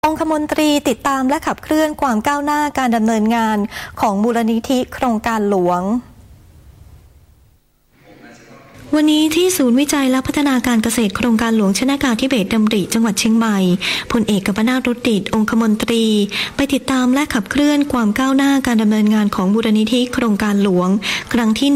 องคมนตรีติดตามและขับเคลื่อนความก้าวหน้าการดำเนินงานของมูลนิธิโครงการหลวงวันนี้ที่ศูนย์วิจัยและพัฒนาการเกษตรโครงการหลวงชนากาธิเบศรดำริจังหวัดเชียงใหม่พลเอกกัมปนาท รุตติช องคมนตรีไปติดตามและขับเคลื่อนความก้าวหน้าการดำเนินงานของมูลนิธิโครงการหลวงครั้งที่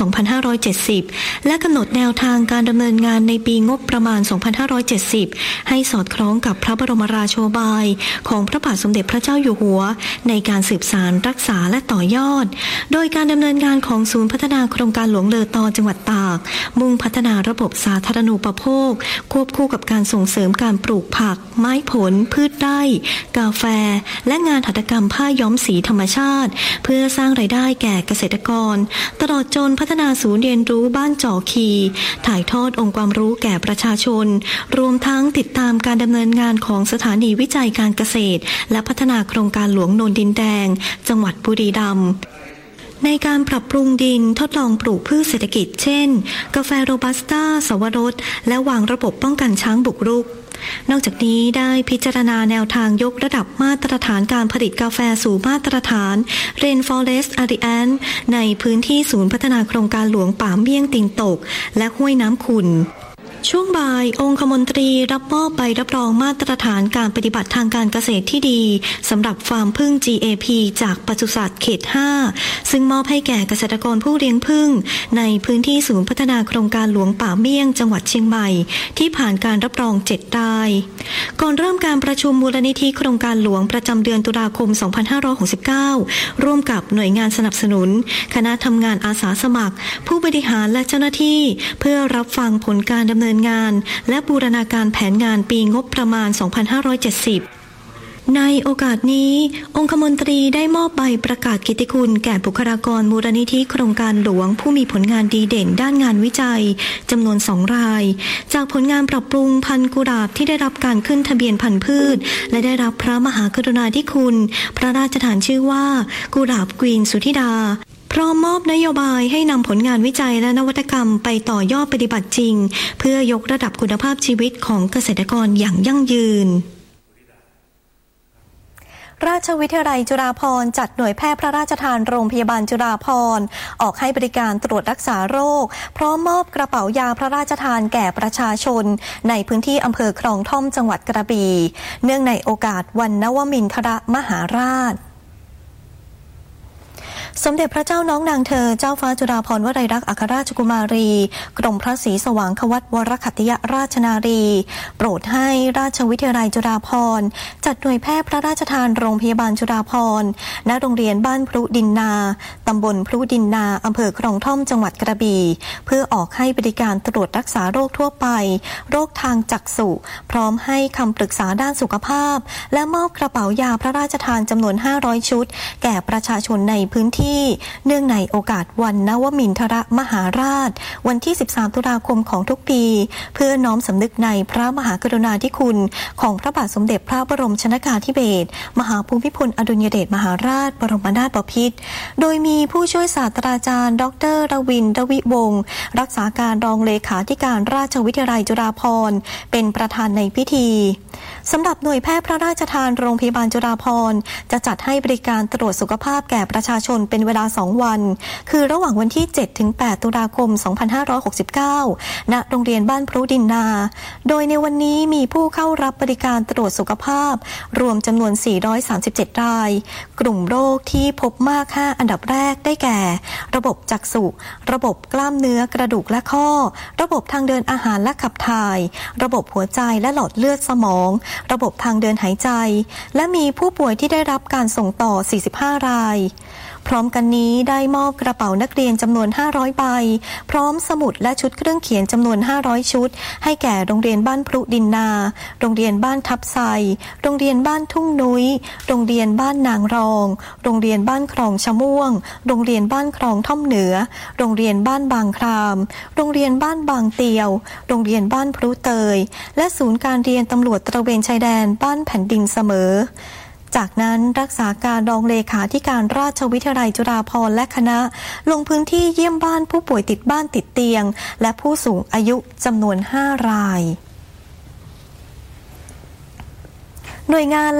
1/2570 และกำหนดแนวทางการดำเนินงานในปีงบประมาณ 2570 ให้สอดคล้องกับพระบรมราโชบายของพระบาทสมเด็จพระเจ้าอยู่หัวในการสืบสานรักษาและต่อยอดโดยการดำเนินงานของศูนย์พัฒนาโครงการหลวงเลอตอจังหวัดตากมุ่งพัฒนาระบบสาธารณูปโภคควบคู่กับการส่งเสริมการปลูกผักไม้ผลพืชไร่กาแฟและงานหัตถกรรมผ้าย้อมสีธรรมชาติเพื่อสร้างรายได้แก่เกษตรกรตลอดจนพัฒนาศูนย์เรียนรู้บ้านจ่อคีถ่ายทอดองค์ความรู้แก่ประชาชนรวมทั้งติดตามการดำเนินงานของสถานีวิจัยการเกษตรและพัฒนาโครงการหลวงโนนดินแดงจังหวัดบุรีรัมย์ในการปรับปรุงดินทดลองปลูกพืชเศรษฐกิจเช่นกาแฟโรบัสต้าสวรสและวางระบบป้องกันช้างบุกรุกนอกจากนี้ได้พิจารณาแนวทางยกระดับมาตรฐานการผลิตกาแฟสู่มาตรฐาน Rainforest Alliance ในพื้นที่ศูนย์พัฒนาโครงการหลวงป่าเมี่ยงติงตกและห้วยน้ำขุ่นช่วงบ่ายองคมนตรีรับมอบใบรับรองมาตรฐานการปฏิบัติทางการเกษตรที่ดีสำหรับฟาร์มผึ้ง GAP จากปศุสัตว์เขต 5 ซึ่งมอบให้แก่เกษตรกรผู้เลี้ยงผึ้งในพื้นที่ศูนย์พัฒนาโครงการหลวงป่าเมี่ยงจังหวัดเชียงใหม่ที่ผ่านการรับรอง7รายก่อนเริ่มการประชุมมูลนิธิโครงการหลวงประจำเดือนตุลาคม 2569 ร่วมกับหน่วยงานสนับสนุนคณะทำงานอาสาสมัครผู้บริหารและเจ้าหน้าที่เพื่อรับฟังผลการดำเนินงานและบูรณาการแผนงานปีงบประมาณ 2570 ในโอกาสนี้องคมนตรีได้มอบใบประกาศเกียรติคุณแก่บุคลากรมูลนิธิโครงการหลวงผู้มีผลงานดีเด่นด้านงานวิจัยจำนวน2รายจากผลงานปรับปรุงพันธุ์กุหลาบที่ได้รับการขึ้นทะเบียนพันธุ์พืชและได้รับพระมหากรุณาธิคุณพระราชทานชื่อว่ากุหลาบกรีนสุธิดาพร้อมมอบนโยบายให้นำผลงานวิจัยและนวัตกรรมไปต่อยอดปฏิบัติจริงเพื่อยกระดับคุณภาพชีวิตของเกษตรกรอย่างยั่งยืนราชวิทยาลัยจุฬาภรณ์จัดหน่วยแพทย์พระราชทานโรงพยาบาลจุฬาภรณ์ออกให้บริการตรวจรักษาโรคพร้อมมอบกระเป๋ายาพระราชทานแก่ประชาชนในพื้นที่อำเภอคลองท่อมจังหวัดกระบี่เนื่องในโอกาสวันนวมินทรมหาราชสมเด็จพระเจ้าน้องนางเธอเจ้าฟ้าจุฬาภรณ์วลัยลักษณ์อัครราชกุมารีกรมพระศรีสว่างควัตวรคัตติยราชนารีโปรดให้ราชวิทยาลัยจุฬาภรณ์จัดหน่วยแพทย์พระราชทานโรงพยาบาลจุฬาภรณ์ณโรงเรียนบ้านพลุดินนาตำบลพลุดินนาอำเภอคลองท่อมจังหวัดกระบี่เพื่อออกให้บริการตรวจรักษาโรคทั่วไปโรคทางจักษุพร้อมให้คำปรึกษาด้านสุขภาพและมอบกระเป๋ายาพระราชทานจำนวน500ชุดแก่ประชาชนในพื้นที่เนื่องในโอกาสวันนวมินทรมหาราชวันที่13ตุลาคมของทุกปีเพื่อน้อมสำนึกในพระมหากรุณาธิคุณของพระบาทสมเด็จพระบรมชนกาธิเบศรมหาภูมิพลอดุลยเดชมหาราชบรมนาถบพิตรโดยมีผู้ช่วยศาสตราจารย์ดร.รวิน รวิวงศ์รักษาการรองเลขาธิการราชวิทยาลัยจุฬาภรณ์เป็นประธานในพิธีสำหรับหน่วยแพทย์พระราชทานโรงพยาบาลจุฬาภรณ์จะจัดให้บริการตรวจสุขภาพแก่ประชาชนเป็นเวลา2 วันคือระหว่างวันที่ 7-8 ตุลาคม 2569 ณ โรงเรียนบ้านพลุดินนาโดยในวันนี้มีผู้เข้ารับบริการตรวจสุขภาพรวมจำนวน437รายกลุ่มโรคที่พบมาก5อันดับแรกได้แก่ระบบจักษุระบบกล้ามเนื้อกระดูกและข้อระบบทางเดินอาหารและขับถ่ายระบบหัวใจและหลอดเลือดสมองระบบทางเดินหายใจและมีผู้ป่วยที่ได้รับการส่งต่อ45รายพร้อมกันนี้ได้มอบกระเป๋านักเรียนจำนวน500ใบพร้อมสมุดและชุดเครื่องเขียนจำนวน500ชุดให้แก่โรงเรียนบ้านพลุดินนาโรงเรียนบ้านทับไซโรงเรียนบ้านทุ่งนุ้ยโรงเรียนบ้านนางรองโรงเรียนบ้านคลองชะม่วงโรงเรียนบ้านคลองท่อมเหนือโรงเรียนบ้านบางครามโรงเรียนบ้านบางเตียวโรงเรียนบ้านพลุเตยและศูนย์การเรียนตำรวจตระเวนชายแดนบ้านแผ่นดินเสมอจากนั้นรักษาการรองเลขาธิการราชวิทยาลัยจุฬาภรณ์และคณะลงพื้นที่เยี่ยมบ้านผู้ป่วยติดบ้านติดเตียงและผู้สูงอายุจำนวน5รายหน่วยงาน